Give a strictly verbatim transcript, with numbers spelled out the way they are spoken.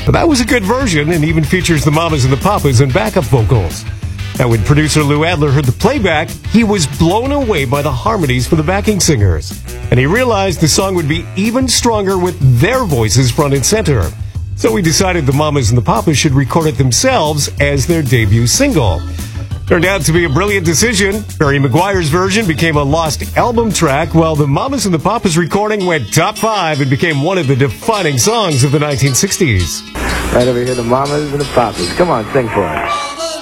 But that was a good version and even features the Mamas and the Papas and backup vocals. Now, when producer Lou Adler heard the playback, he was blown away by the harmonies for the backing singers. And he realized the song would be even stronger with their voices front and center. So we decided the Mamas and the Papas should record it themselves as their debut single. Turned out to be a brilliant decision. Barry McGuire's version became a lost album track, while the Mamas and the Papas recording went top five and became one of the defining songs of the nineteen sixties. Right over here, the Mamas and the Papas. Come on, sing for us.